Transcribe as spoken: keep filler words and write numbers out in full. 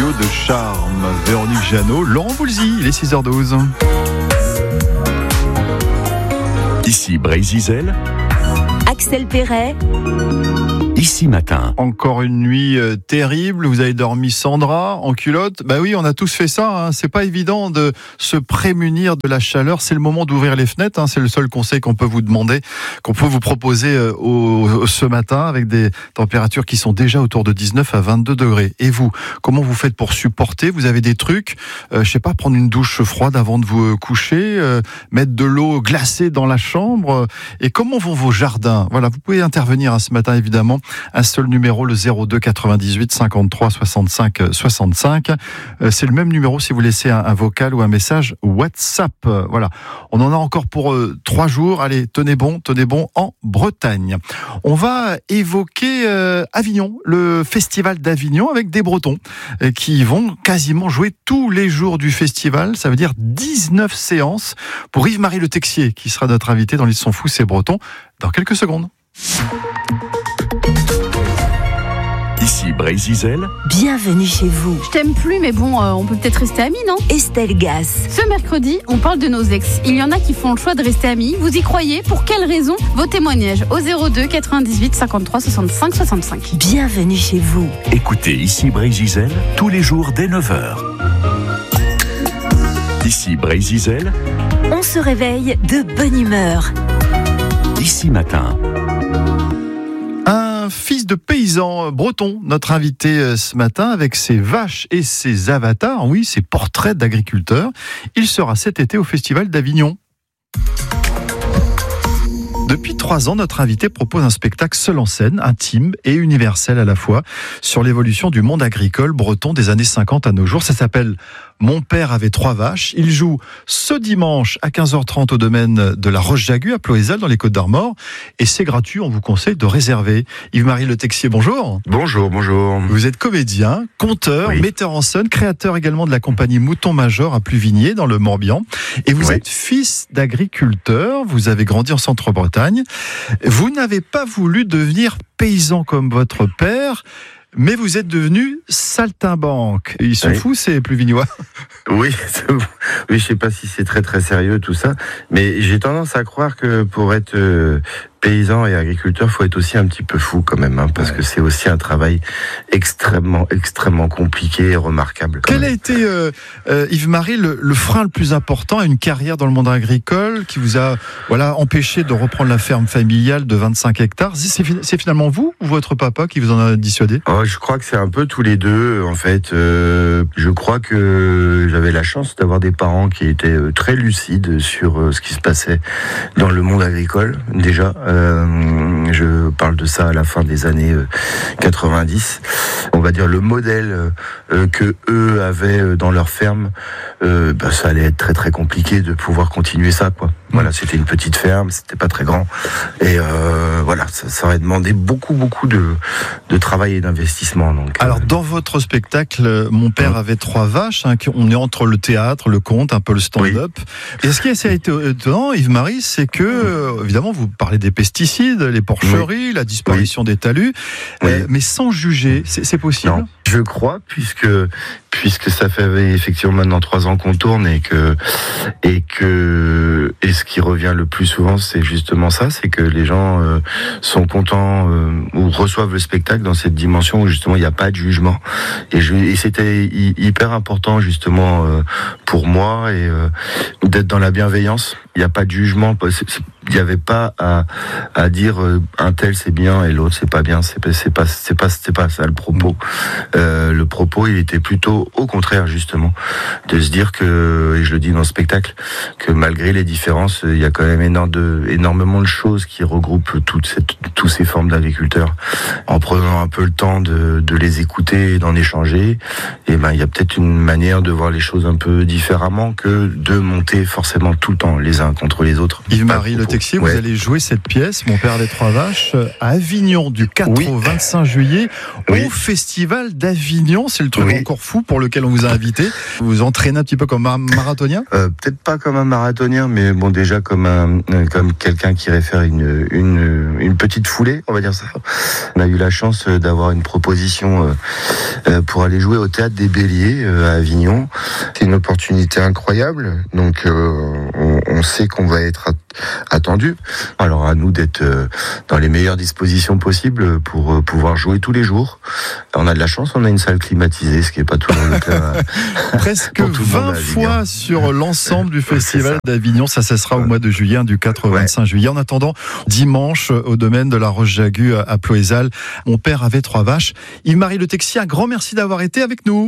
duo de charme, Véronique Jeannot, Laurent Voulzy, il est six heures douze. Ici Brésil, Axel Perret. Ici Matin. Encore une nuit euh, terrible, vous avez dormi sans drap, en culotte. Bah oui, on a tous fait ça, hein. C'est pas évident de se prémunir de la chaleur, c'est le moment d'ouvrir les fenêtres, hein. C'est le seul conseil qu'on peut vous demander, qu'on peut vous proposer euh, au, ce matin, avec des températures qui sont déjà autour de dix-neuf à vingt-deux degrés. Et vous, comment vous faites pour supporter? Vous avez des trucs, euh, je sais pas, prendre une douche froide avant de vous coucher, euh, mettre de l'eau glacée dans la chambre, et comment vont vos jardins? Voilà, vous pouvez intervenir hein, ce matin évidemment. Un seul numéro, le zéro deux quatre-vingt-dix-huit cinquante-trois soixante-cinq soixante-cinq. Euh, c'est le même numéro si vous laissez un, un vocal ou un message WhatsApp. Euh, voilà. On en a encore pour euh, trois jours. Allez, tenez bon, tenez bon en Bretagne. On va évoquer euh, Avignon, le festival d'Avignon avec des Bretons euh, qui vont quasiment jouer tous les jours du festival. Ça veut dire dix-neuf séances pour Yves-Marie Le Texier qui sera notre invité dans Ils sont fous ces Bretons dans quelques secondes. Ici Brésil. Bienvenue chez vous. Je t'aime plus, mais bon, euh, on peut peut-être rester amis, non? Estelle Gass. Ce mercredi, on parle de nos ex. Il y en a qui font le choix de rester amis. Vous y croyez? Pour quelles raisons? Vos témoignages au zéro deux quatre-vingt-dix-huit cinquante-trois soixante-cinq soixante-cinq. Bienvenue chez vous. Écoutez Ici Brésil tous les jours dès neuf heures. Ici Brésil. On se réveille de bonne humeur. Ici Matin. Fils de paysan breton, notre invité ce matin avec ses vaches et ses avatars, oui, ses portraits d'agriculteurs. Il sera cet été au Festival d'Avignon. Depuis trois ans, notre invité propose un spectacle seul en scène, intime et universel à la fois, sur l'évolution du monde agricole breton des années cinquante à nos jours. Ça s'appelle Mon père avait trois vaches. Il joue ce dimanche à quinze heures trente au domaine de la Roche-Jagu à Ploëzel dans les Côtes-d'Armor. Et c'est gratuit, on vous conseille de réserver. Yves-Marie Le Texier, bonjour. Bonjour, bonjour. Vous êtes comédien, conteur, oui. metteur en scène, créateur également de la compagnie Mouton Major à Pluvigné dans le Morbihan. Et vous oui. êtes fils d'agriculteur, vous avez grandi en Centre-Bretagne. Vous n'avez pas voulu devenir paysan comme votre père, mais vous êtes devenu saltimbanque. Ils sont oui. fous, ces Pluvignois. Oui, oui, je sais pas si c'est très très sérieux tout ça, mais j'ai tendance à croire que pour être euh, paysan et agriculteur, faut être aussi un petit peu fou quand même, hein, parce ouais. que c'est aussi un travail extrêmement extrêmement compliqué et remarquable. Quel même. a été euh, euh, Yves-Marie le, le frein le plus important à une carrière dans le monde agricole qui vous a voilà empêché de reprendre la ferme familiale de vingt-cinq hectares? C'est, c'est finalement vous ou votre papa qui vous en a dissuadé? Oh, je crois que c'est un peu tous les deux en fait. Euh, je crois que j'avais la chance d'avoir des parents qui étaient très lucides sur euh, ce qui se passait dans le monde agricole déjà. Euh, je parle de ça à la fin des années euh, quatre-vingt-dix. On va dire le modèle euh, que eux avaient dans leur ferme, euh, bah, ça allait être très très compliqué de pouvoir continuer ça, quoi. Voilà, c'était une petite ferme, c'était pas très grand, et euh, voilà, ça, ça aurait demandé beaucoup beaucoup de de travail et d'investissement. Donc. Alors euh... dans votre spectacle, Mon père avait trois vaches. Hein, on est entre le théâtre, le conte, un peu le stand-up. Oui. Et ce qui est assez étonnant, Yves-Marie, c'est que euh, évidemment vous parlez des pesticides, les porcheries, oui. la disparition oui. des talus, oui. euh, mais sans juger, c'est, c'est possible? Non. Je crois, puisque puisque ça fait effectivement maintenant trois ans qu'on tourne et que et que et ce qui revient le plus souvent, c'est justement ça, c'est que les gens euh, sont contents euh, ou reçoivent le spectacle dans cette dimension où justement il n'y a pas de jugement. Et, je, et c'était hy- hyper important justement euh, pour moi et euh, d'être dans la bienveillance. Il n'y a pas de jugement. Il n'y avait pas à, à dire euh, un tel c'est bien et l'autre c'est pas bien. C'est pas c'est pas c'est pas c'est pas ça le propos. Euh, le propos, il était plutôt au contraire justement de se dire que, et je le dis dans le spectacle, que malgré les différences, il y a quand même énorme de, énormément de choses qui regroupent toutes ces toutes ces formes d'agriculteurs. En prenant un peu le temps de, de les écouter et d'en échanger, et ben il y a peut-être une manière de voir les choses un peu différemment que de monter forcément tout le temps les uns contre les autres. Yves-Marie Le Texier, ouais. vous allez jouer cette pièce, Mon père avait trois vaches, à Avignon du quatre oui. au vingt-cinq juillet, oui. au Festival d'Avignon. C'est le truc oui. encore fou pour pour lequel on vous a invité. Vous vous entraînez un petit peu comme un marathonien? euh, Peut-être pas comme un marathonien, mais bon, déjà comme un, comme quelqu'un qui irait faire une, une, une petite foulée, on va dire ça. On a eu la chance d'avoir une proposition euh, pour aller jouer au Théâtre des Béliers euh, à Avignon. C'est une opportunité incroyable, donc euh, on, on sait qu'on va être attendu. Alors à nous d'être euh, dans les meilleures dispositions possibles pour euh, pouvoir jouer tous les jours. On a de la chance, on a une salle climatisée, ce qui n'est pas toujours le cas. Presque vingt fois sur l'ensemble du festival d'Avignon. Ça cessera au mois de juillet, du quatre au vingt-cinq juillet. En attendant, dimanche, au domaine de la Roche-Jagu à Ploëzal, mon père avait trois vaches. Yves-Marie Le Texier, un grand merci d'avoir été avec nous.